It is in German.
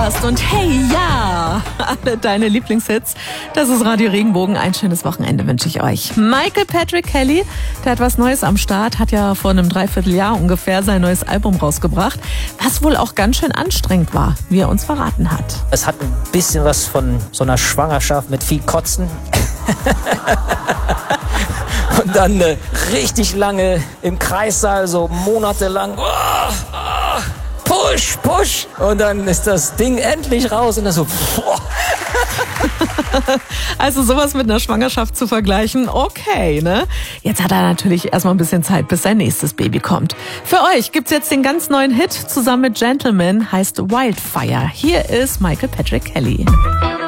Podcast und hey, ja, alle deine Lieblingshits. Das ist Radio Regenbogen. Ein schönes Wochenende wünsche ich euch. Michael Patrick Kelly, der hat was Neues am Start, hat ja vor einem Dreivierteljahr ungefähr sein neues Album rausgebracht, was wohl auch ganz schön anstrengend war, wie er uns verraten hat. Es hat ein bisschen was von so einer Schwangerschaft mit viel Kotzen. Und dann richtig lange im Kreissaal, so monatelang. Push, push. Und dann ist das Ding endlich raus und dann so. Also sowas mit einer Schwangerschaft zu vergleichen, okay, ne? Jetzt hat er natürlich erstmal ein bisschen Zeit, bis sein nächstes Baby kommt. Für euch gibt's jetzt den ganz neuen Hit zusammen mit Gentleman, heißt Wildfire. Hier ist Michael Patrick Kelly.